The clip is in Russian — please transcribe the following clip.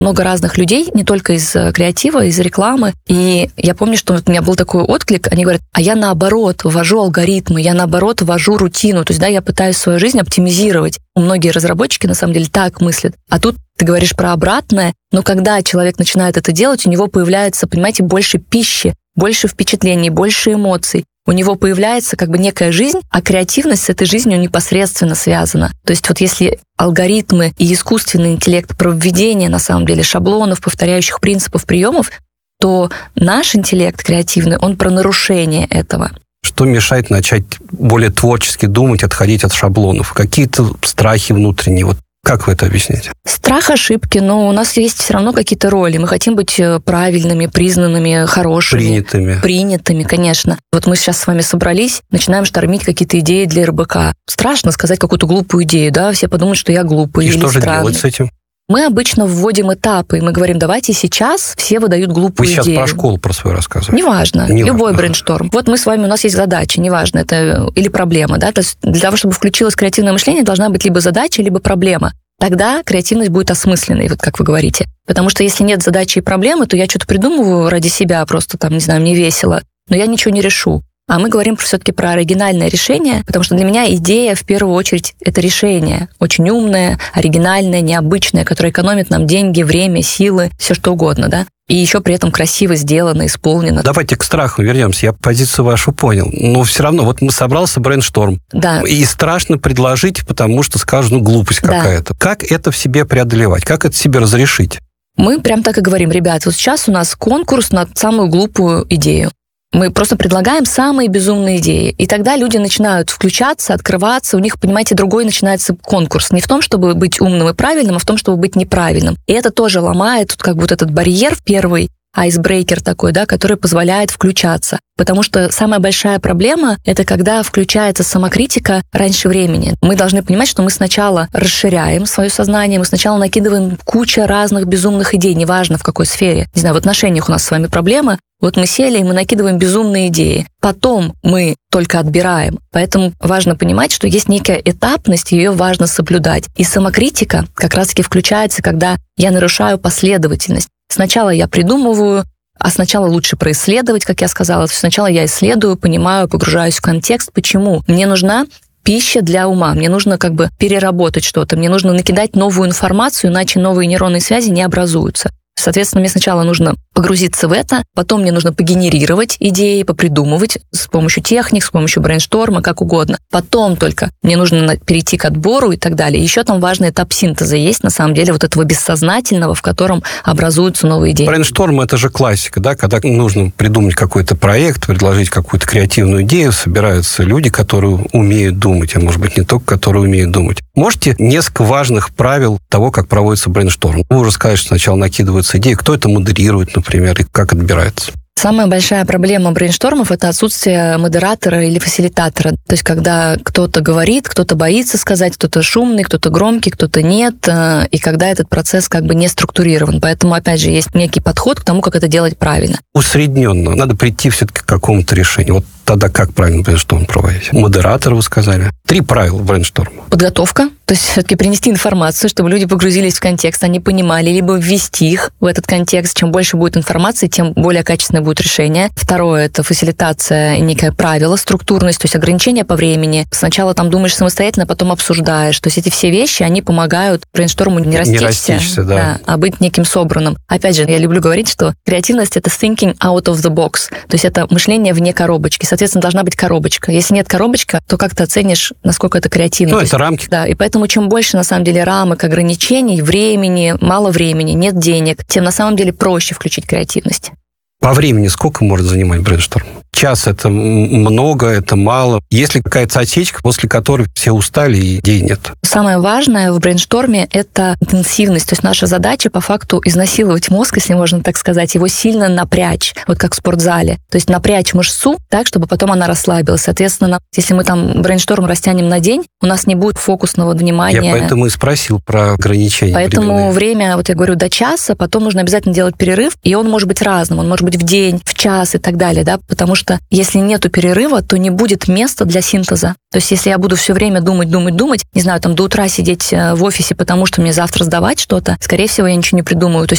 много разных людей, не только из креатива, из рекламы. И я помню, что у меня был такой отклик, они говорят, а я наоборот ввожу алгоритмы, я наоборот ввожу рутину, то есть, да, я пытаюсь свою жизнь оптимизировать. Многие разработчики, на самом деле, так мыслят. А тут ты говоришь про обратное, но когда человек начинает это делать, у него появляется, понимаете, больше пищи, больше впечатлений, больше эмоций. У него появляется как бы некая жизнь, а креативность с этой жизнью непосредственно связана. То есть вот если алгоритмы и искусственный интеллект про введение, на самом деле, шаблонов, повторяющих принципов, приемов, то наш интеллект креативный, он про нарушение этого. Что мешает начать более творчески думать, отходить от шаблонов? Какие-то страхи внутренние? Вот как вы это объясняете? Страх ошибки, но у нас есть все равно какие-то роли. Мы хотим быть правильными, признанными, хорошими. Принятыми, конечно. Вот мы сейчас с вами собрались, начинаем штормить какие-то идеи для РБК. Страшно сказать какую-то глупую идею, да? Все подумают, что я глупый или странный. И что же делать с этим? Мы обычно вводим этапы, и мы говорим, давайте сейчас все выдают глупую идею. Вы сейчас про школу про свою рассказываете. Неважно, любой брейншторм. Вот мы с вами, у нас есть задача, неважно, это или проблема, да, то есть для того, чтобы включилось креативное мышление, должна быть либо задача, либо проблема. Тогда креативность будет осмысленной, вот как вы говорите. Потому что если нет задачи и проблемы, то я что-то придумываю ради себя, просто там, не знаю, мне весело, но я ничего не решу. А мы говорим все-таки про оригинальное решение, потому что для меня идея, в первую очередь, это решение. Очень умное, оригинальное, необычное, которое экономит нам деньги, время, силы, все что угодно, да? И еще при этом красиво сделано, исполнено. Давайте к страху вернемся. Я позицию вашу понял. Но все равно, вот мы собрался брейншторм. Да. И страшно предложить, потому что скажут, глупость какая-то. Как это в себе преодолевать? Как это себе разрешить? Мы прям так и говорим, ребят, вот сейчас у нас конкурс на самую глупую идею. Мы просто предлагаем самые безумные идеи. И тогда люди начинают включаться, открываться. У них, понимаете, другой начинается конкурс. Не в том, чтобы быть умным и правильным, а в том, чтобы быть неправильным. И это тоже ломает тут как бы вот этот барьер в первый, айсбрейкер такой, да, который позволяет включаться. Потому что самая большая проблема — это когда включается самокритика раньше времени. Мы должны понимать, что мы сначала расширяем свое сознание, мы сначала накидываем кучу разных безумных идей, неважно в какой сфере. Не знаю, в отношениях у нас с вами проблема. Вот мы сели, и мы накидываем безумные идеи. Потом мы только отбираем. Поэтому важно понимать, что есть некая этапность, ее важно соблюдать. И самокритика как раз-таки включается, когда я нарушаю последовательность. Сначала я придумываю, а сначала лучше происследовать, как я сказала. Сначала я исследую, понимаю, погружаюсь в контекст. Почему? Мне нужна пища для ума. Мне нужно как бы переработать что-то. Мне нужно накидать новую информацию, иначе новые нейронные связи не образуются. Соответственно, мне сначала нужно погрузиться в это, потом мне нужно погенерировать идеи, попридумывать с помощью техник, с помощью брейншторма, как угодно. Потом только мне нужно перейти к отбору и так далее. Еще там важный этап синтеза есть, на самом деле, вот этого бессознательного, в котором образуются новые идеи. Брейншторм — это же классика, да, когда нужно придумать какой-то проект, предложить какую-то креативную идею, собираются люди, которые умеют думать, а может быть, не только которые умеют думать. Можете несколько важных правил того, как проводится брейншторм? Вы уже сказали, что сначала накидываются идеи, кто это модерирует, например, и как отбирается? Самая большая проблема брейнштормов — это отсутствие модератора или фасилитатора. То есть, когда кто-то говорит, кто-то боится сказать, кто-то шумный, кто-то громкий, кто-то нет, и когда этот процесс как бы не структурирован. Поэтому, опять же, есть некий подход к тому, как это делать правильно. Усредненно. Надо прийти все-таки к какому-то решению. Вот тогда как правильно брейншторм проводить? Модератор, вы сказали. 3 правила брейншторма. Подготовка. То есть все-таки принести информацию, чтобы люди погрузились в контекст, они понимали, либо ввести их в этот контекст. Чем больше будет информации, тем более качественное будет решение. Второе — это фасилитация, некое правило, структурность, то есть ограничения по времени. Сначала там думаешь самостоятельно, потом обсуждаешь. То есть эти все вещи, они помогают брейншторму не растечься, да, а быть неким собранным. Опять же, я люблю говорить, что креативность — это thinking out of the box. То есть это мышление вне коробочки. Соответственно, должна быть коробочка. Если нет коробочка, то как ты оценишь, насколько это креативно? Ну, это рамки. Да, и поэтому чем больше, на самом деле, рамок, ограничений, времени, мало времени, нет денег, тем на самом деле проще включить креативность. По времени сколько может занимать брейншторм? Час — это много, это мало. Есть ли какая-то отсечка, после которой все устали и идей нет? Самое важное в брейншторме — это интенсивность. То есть наша задача по факту изнасиловать мозг, если можно так сказать, его сильно напрячь, вот как в спортзале. То есть напрячь мышцу так, чтобы потом она расслабилась. Соответственно, если мы там брейншторм растянем на день, у нас не будет фокусного внимания. Я поэтому и спросил про ограничения. Поэтому время, вот я говорю, до часа, потом нужно обязательно делать перерыв, и он может быть разным. Он может быть в день, в час и так далее, да, потому что если нету перерыва, то не будет места для синтеза. То есть если я буду все время думать, не знаю, там до утра сидеть в офисе, потому что мне завтра сдавать что-то, скорее всего, я ничего не придумаю. То есть